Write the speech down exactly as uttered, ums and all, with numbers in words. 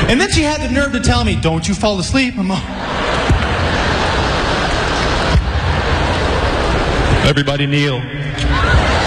And then she had the nerve to tell me, don't you fall asleep. I'm all... Everybody kneel.